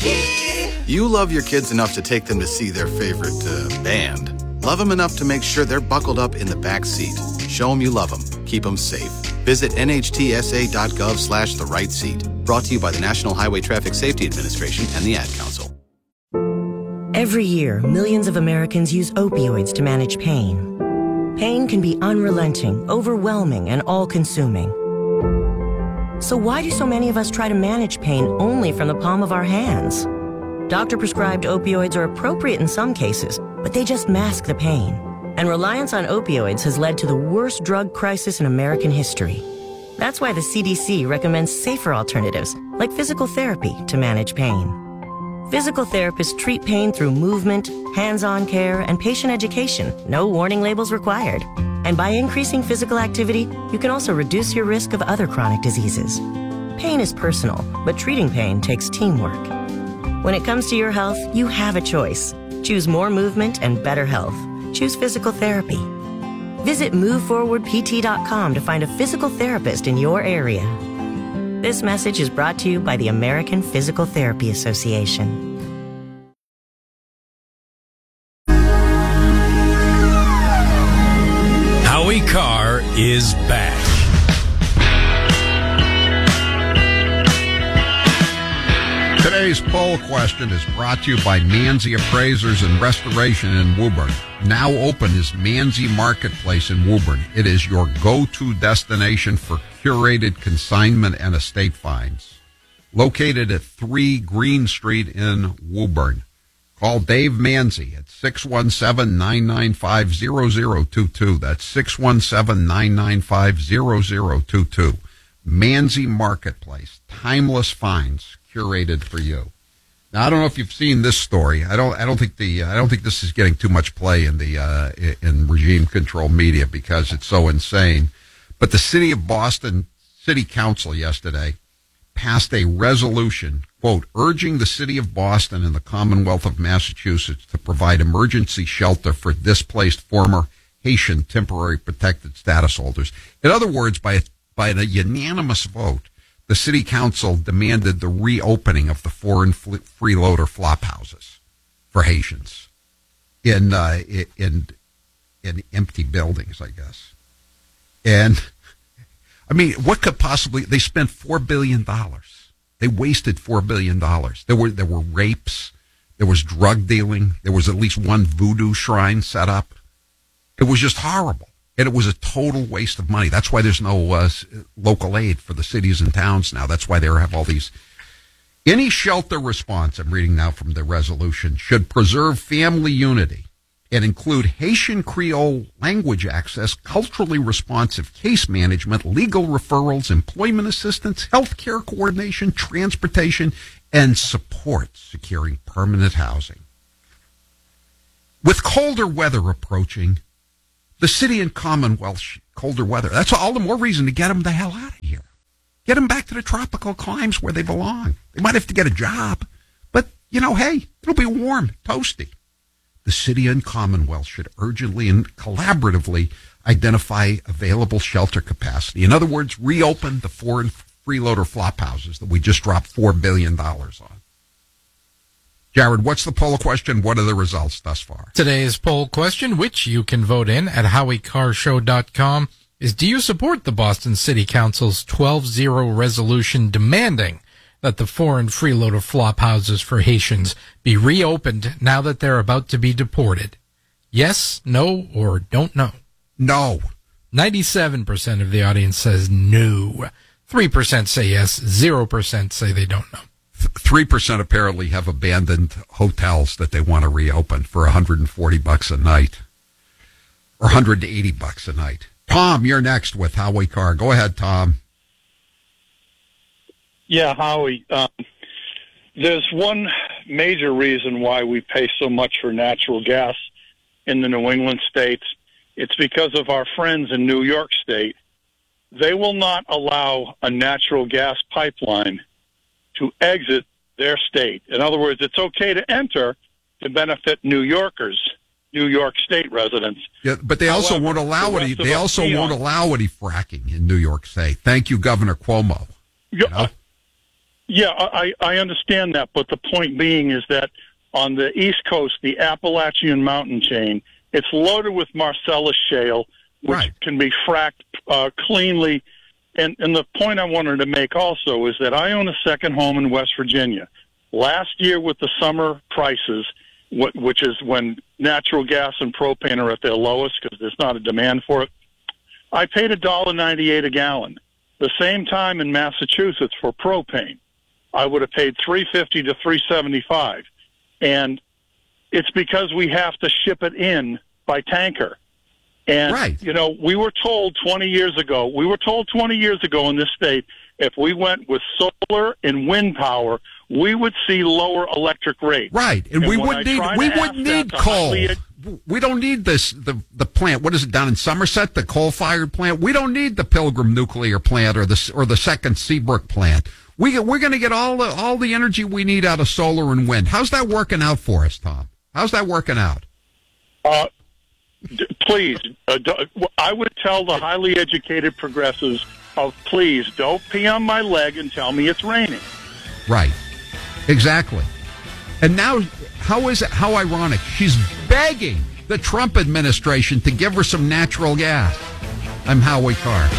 You love your kids enough to take them to see their favorite band. Love them enough to make sure they're buckled up in the back seat. Show them you love them. Keep them safe. Visit nhtsa.gov/the right seat. Brought to you by the National Highway Traffic Safety Administration and the Ad Council. Every year, millions of Americans use opioids to manage pain. Pain can be unrelenting, overwhelming, and all-consuming. So why do so many of us try to manage pain only from the palm of our hands? Doctor-prescribed opioids are appropriate in some cases, but they just mask the pain. And reliance on opioids has led to the worst drug crisis in American history. That's why the CDC recommends safer alternatives, like physical therapy, to manage pain. Physical therapists treat pain through movement, hands-on care, and patient education. No warning labels required. And by increasing physical activity, you can also reduce your risk of other chronic diseases. Pain is personal, but treating pain takes teamwork. When it comes to your health, you have a choice. Choose more movement and better health. Choose physical therapy. Visit MoveForwardPT.com to find a physical therapist in your area. This message is brought to you by the American Physical Therapy Association. Howie Carr is back. Today's poll question is brought to you by Manzi Appraisers and Restoration in Woburn. Now open is Manzi Marketplace in Woburn. It is your go-to destination for curated consignment and estate finds. Located at 3 Green Street in Woburn. Call Dave Manzi at 617-995-0022. That's 617-995-0022. Manzi Marketplace. Timeless finds curated for you. Now, I don't know if you've seen this story. I don't think this is getting too much play in the in regime control media because it's so insane. But the City of Boston City Council yesterday passed a resolution, quote, urging the City of Boston and the Commonwealth of Massachusetts to provide emergency shelter for displaced former Haitian temporary protected status holders. In other words, by a unanimous vote, the City Council demanded the reopening of the foreign freeloader flop houses for Haitians in empty buildings, I guess. And I mean, what could possibly? They spent $4 billion. They wasted $4 billion. There were rapes. There was drug dealing. There was at least one voodoo shrine set up. It was just horrible. And it was a total waste of money. That's why there's no local aid for the cities and towns now. That's why they have all these. Any shelter response, I'm reading now from the resolution, should preserve family unity and include Haitian Creole language access, culturally responsive case management, legal referrals, employment assistance, health care coordination, transportation, and support securing permanent housing. With colder weather approaching, the city and Commonwealth, colder weather, that's all the more reason to get them the hell out of here. Get them back to the tropical climes where they belong. They might have to get a job, but, hey, it'll be warm, toasty. The city and Commonwealth should urgently and collaboratively identify available shelter capacity. In other words, reopen the foreign freeloader flop houses that we just dropped $4 billion on. Jared, what's the poll question? What are the results thus far? Today's poll question, which you can vote in at HowieCarrShow.com, is do you support the Boston City Council's 12-0 resolution demanding that the foreign freeloader flop houses for Haitians be reopened now that they're about to be deported? Yes, no, or don't know? No. 97% of the audience says no. 3% say yes. 0% say they don't know. 3% apparently have abandoned hotels that they want to reopen for $140 a night or $180 a night. Tom, you're next with Howie Carr. Go ahead, Tom. Yeah, Howie. There's one major reason why we pay so much for natural gas in the New England states. It's because of our friends in New York State. They will not allow a natural gas pipeline to exit their state. In other words, it's okay to enter to benefit New Yorkers, New York State residents. Yeah, but they also won't allow any. They also won't allow any fracking in New York State. Thank you, Governor Cuomo. Yeah, I understand that, but the point being is that on the East Coast, the Appalachian mountain chain, it's loaded with Marcellus shale, which can be fracked cleanly. And the point I wanted to make also is that I own a second home in West Virginia. Last year with the summer prices, which is when natural gas and propane are at their lowest because there's not a demand for it, I paid $1.98 a gallon. The same time in Massachusetts for propane, I would have paid $3.50 to $3.75. And it's because we have to ship it in by tanker. And, you know, we were told 20 years ago in this state, if we went with solar and wind power, we would see lower electric rates. Right. And we wouldn't need coal. We don't need the plant. What is it down in Somerset, the coal-fired plant? We don't need the Pilgrim nuclear plant or the second Seabrook plant. We're going to get all the energy we need out of solar and wind. How's that working out for us, Tom? How's that working out? Please, I would tell the highly educated progressives, please don't pee on my leg and tell me it's raining. Right. Exactly. And now, how ironic. She's begging the Trump administration to give her some natural gas. I'm Howie Carr.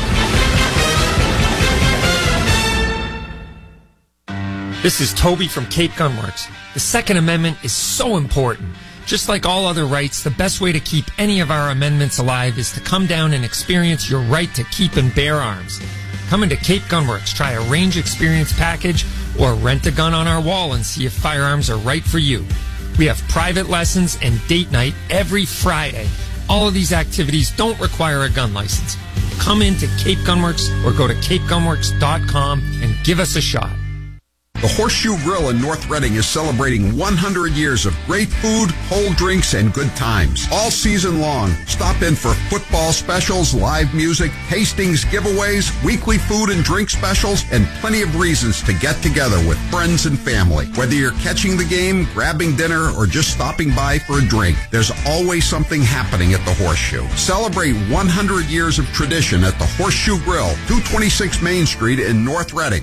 This is Toby from Cape Gunworks. The Second Amendment is so important. Just like all other rights, the best way to keep any of our amendments alive is to come down and experience your right to keep and bear arms. Come into Cape Gunworks, try a range experience package, or rent a gun on our wall and see if firearms are right for you. We have private lessons and date night every Friday. All of these activities don't require a gun license. Come into Cape Gunworks or go to capegunworks.com and give us a shot. The Horseshoe Grill in North Reading is celebrating 100 years of great food, cold drinks, and good times. All season long, stop in for football specials, live music, tastings, giveaways, weekly food and drink specials, and plenty of reasons to get together with friends and family. Whether you're catching the game, grabbing dinner, or just stopping by for a drink, there's always something happening at the Horseshoe. Celebrate 100 years of tradition at the Horseshoe Grill, 226 Main Street in North Reading.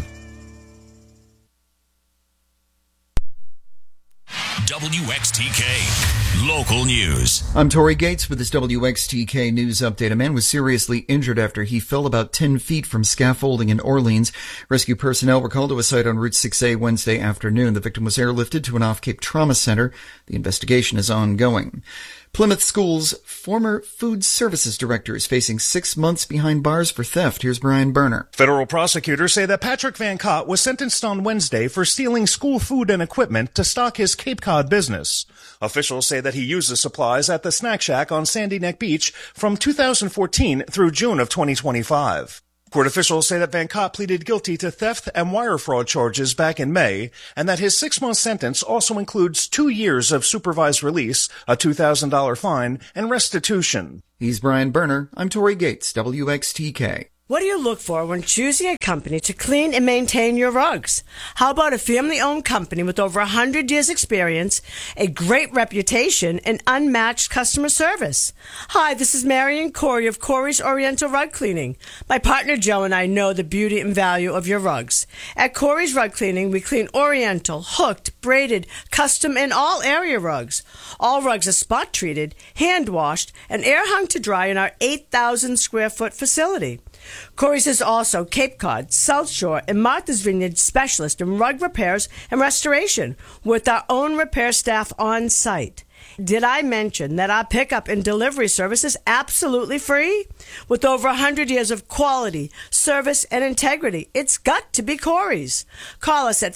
WXTK Local News. I'm Tori Gates with this WXTK News Update. A man was seriously injured after he fell about 10 feet from scaffolding in Orleans. Rescue personnel were called to a site on Route 6A Wednesday afternoon. The victim was airlifted to an off-Cape trauma center. The investigation is ongoing. Plymouth School's former food services director is facing 6 months behind bars for theft. Here's Brian Berner. Federal prosecutors say that Patrick Van Cott was sentenced on Wednesday for stealing school food and equipment to stock his Cape Cod business. Officials say that he used the supplies at the Snack Shack on Sandy Neck Beach from 2014 through June of 2025. Court officials say that Van Cott pleaded guilty to theft and wire fraud charges back in May, and that his 6-month sentence also includes 2 years of supervised release, a $2,000 fine, and restitution. He's Brian Berner. I'm Tori Gates, WXTK. What do you look for when choosing a company to clean and maintain your rugs? How about a family-owned company with over 100 years experience, a great reputation, and unmatched customer service? Hi, this is Marion Corey of Corey's Oriental Rug Cleaning. My partner Joe and I know the beauty and value of your rugs. At Corey's Rug Cleaning, we clean Oriental, hooked, braided, custom, and all area rugs. All rugs are spot-treated, hand-washed, and air-hung to dry in our 8,000-square-foot facility. Corey's is also Cape Cod, South Shore, and Martha's Vineyard specialist in rug repairs and restoration with our own repair staff on site. Did I mention that our pickup and delivery service is absolutely free? With over 100 years of quality, service, and integrity, it's got to be Corey's. Call us at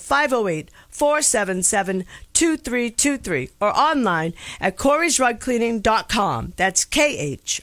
508-477-2323 or online at Corey'sRugCleaning.com. That's KHOURIS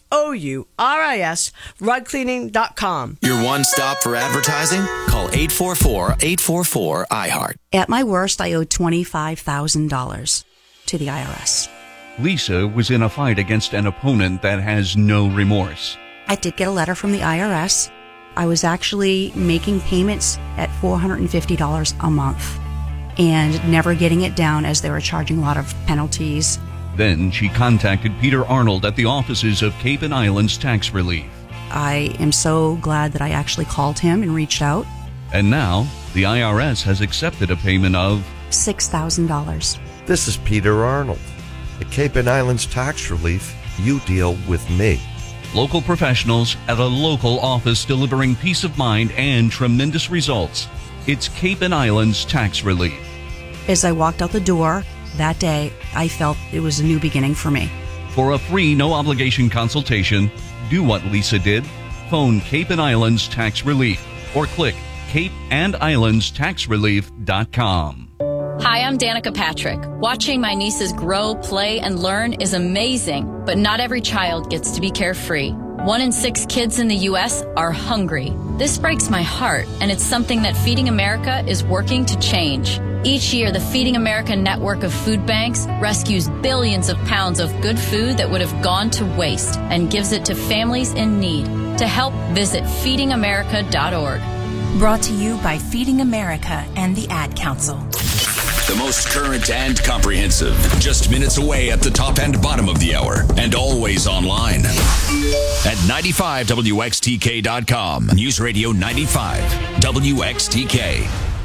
rugcleaning.com. Your one stop for advertising? Call 844-844-IHEART. At my worst, I owed $25,000 to the IRS. Lisa was in a fight against an opponent that has no remorse. I did get a letter from the IRS. I was actually making payments at $450 a month and never getting it down as they were charging a lot of penalties. Then she contacted Peter Arnold at the offices of Cape and Islands Tax Relief. I am so glad that I actually called him and reached out. And now, the IRS has accepted a payment of $6,000. This is Peter Arnold. At Cape and Islands Tax Relief, you deal with me. local professionals at a local office delivering peace of mind and tremendous results. It's Cape and Islands Tax Relief. As I walked out the door that day, I felt it was a new beginning for me. For a free, no-obligation consultation, do what Lisa did. Phone Cape and Islands Tax Relief or click capeandislandstaxrelief.com. Hi, I'm Danica Patrick. Watching my nieces grow, play, and learn is amazing, but not every child gets to be carefree. 1 in 6 kids in the U.S. are hungry. This breaks my heart, and it's something that Feeding America is working to change. Each year, the Feeding America network of food banks rescues billions of pounds of good food that would have gone to waste and gives it to families in need. To help, visit feedingamerica.org. Brought to you by Feeding America and the Ad Council. The most current and comprehensive. Just minutes away at the top and bottom of the hour. And always online. At 95WXTK.com. News Radio 95 WXTK.